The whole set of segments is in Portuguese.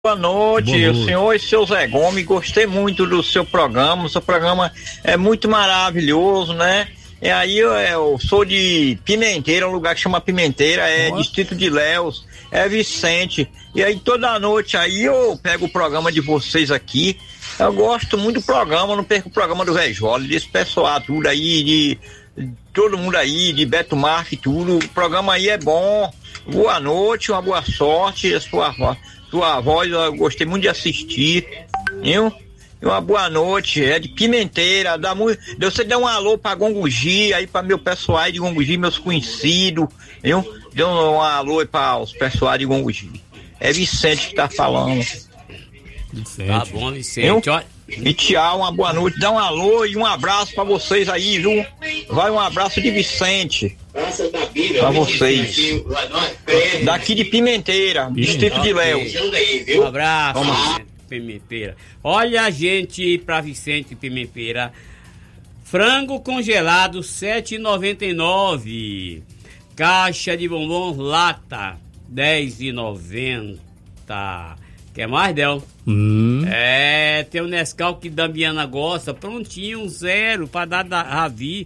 Boa noite, o senhor e seu Zé Gomes, gostei muito do seu programa, o seu programa é muito maravilhoso, né? E aí eu sou de Pimenteira, um lugar que chama Pimenteira, Distrito de Léus, Vicente, e aí toda noite aí eu pego o programa de vocês aqui, eu gosto muito do programa, não perco o programa do Vejola, desse pessoal tudo aí, de todo mundo aí, de Beto Marque, tudo, o programa aí é bom, boa noite, uma boa sorte, sua voz eu gostei muito de assistir, viu? E uma boa noite, é de Pimenteira, você dá um alô pra Gongogi, aí pra meu pessoal aí de Gongogi, meus conhecidos, viu? Dê um alô aí pra os pessoal de Gongogi. É Vicente que tá falando. Vicente. Tá bom, Vicente, olha. E tchau, uma boa noite, dá um alô e um abraço pra vocês aí, viu? Vai um abraço de Vicente pra vocês. Daqui de Pimenteira, Distrito de Léus. Um abraço, Pimenteira. Olha, gente, pra Vicente Pimenteira. Frango congelado, R$7,99. Caixa de bombom lata, R$10,90. Quer mais, Del? Tem o Nescau que Damiana gosta, prontinho, 0 para dar da Ravi,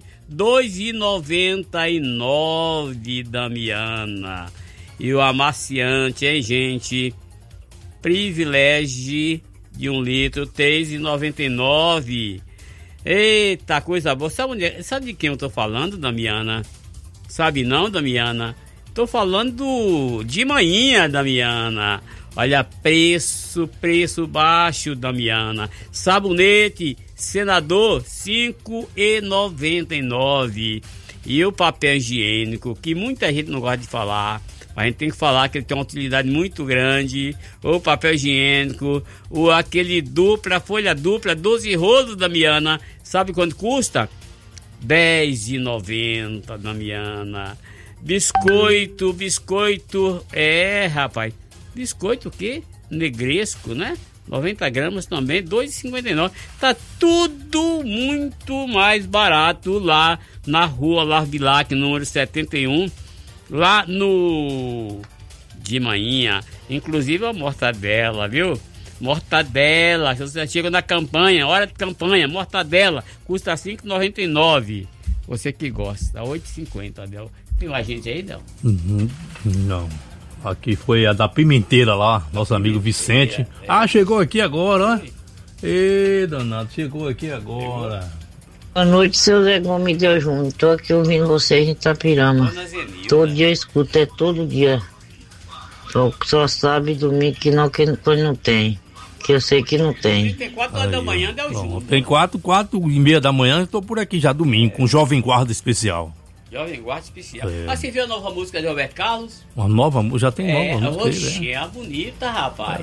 R$2,99, Damiana. E o amaciante, hein, gente? Privilégio de 1 litro, R$3,99. Eita, coisa boa. Sabe de quem eu tô falando, Damiana? Sabe não, Damiana? Tô falando de manhã, Damiana. Olha, preço baixo, Damiana. Sabonete, Senador, R$5,99. E o papel higiênico, que muita gente não gosta de falar, mas a gente tem que falar que ele tem uma utilidade muito grande. O papel higiênico, aquele folha dupla, 12 rolos, Damiana. Sabe quanto custa? R$10,90, Damiana. Biscoito, rapaz. Biscoito o quê? Negresco, né? 90 gramas também, R$2,59. Tá tudo muito mais barato lá na rua Larvilac, número 71, lá no de manhã. Inclusive a mortadela, viu? Mortadela, se você chega na campanha, hora de campanha, mortadela, custa R$5,99. Você que gosta, R$8,50, Adel. Tem mais gente aí, Del? Não. Aqui foi a da Pimenteira lá, nosso amigo Vicente. Chegou aqui agora, ó. Ê, danado, chegou aqui agora. Boa noite, seu Zé Gomes Deus Júnior. Tô aqui ouvindo vocês em Itapirama. Todo dia eu escuto, é todo dia. Só sabe domingo que não tem. Que eu sei que não tem. Tem 4 horas da manhã, Del Júnior. Tem 4h30 da manhã, eu tô por aqui já domingo, com Jovem Guarda Especial. Jovem Guarda Especial. Você viu a nova música de Roberto Carlos? Uma nova música? Já tem nova música. Oxê, é bonita, rapaz.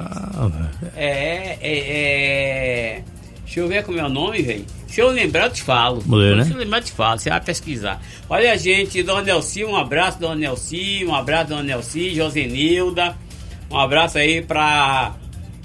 Deixa eu ver como é o nome, velho. Se eu lembrar, eu te falo. Né? Se eu lembrar, eu te falo. Você vai pesquisar. Olha, gente, Dona Nelci, um abraço, Dona Nelci. Um abraço, Dona Nelci, Josenilda. Um abraço aí pra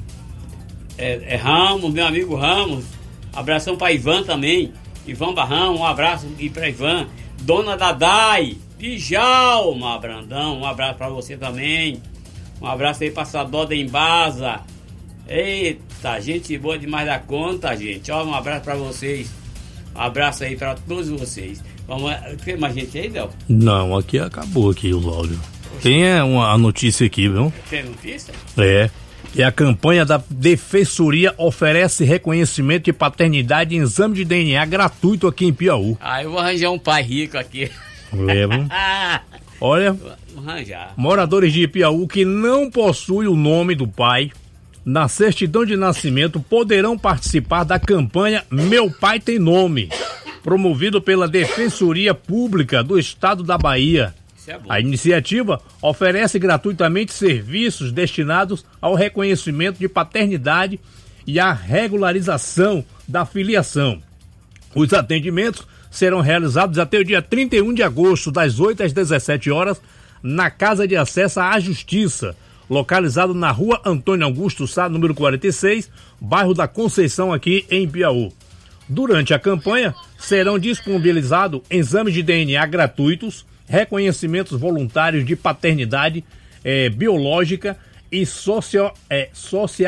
Ramos, meu amigo Ramos. Abração pra Ivan também. Ivan Barrão, um abraço e pra Ivan. Dona Dadai, Djalma Brandão, um abraço pra você também. Um abraço aí pra Sadó da Embasa. Eita, gente boa demais da conta, gente. Um abraço pra vocês. Um abraço aí pra todos vocês. Tem mais gente aí, Del? Não, aqui acabou aqui o áudio. Tem a notícia aqui, viu? Tem notícia? E a campanha da Defensoria oferece reconhecimento de paternidade em exame de DNA gratuito aqui em Piauí. Eu vou arranjar um pai rico aqui. Olha, vou arranjar. Moradores de Piauí que não possuem o nome do pai na certidão de nascimento poderão participar da campanha Meu Pai Tem Nome, promovido pela Defensoria Pública do Estado da Bahia. A iniciativa oferece gratuitamente serviços destinados ao reconhecimento de paternidade e à regularização da filiação. Os atendimentos serão realizados até o dia 31 de agosto, das 8 às 17 horas, na Casa de Acesso à Justiça, localizado na Rua Antônio Augusto Sá, número 46, bairro da Conceição, aqui em Piauí. Durante a campanha, serão disponibilizados exames de DNA gratuitos, reconhecimentos voluntários de paternidade biológica e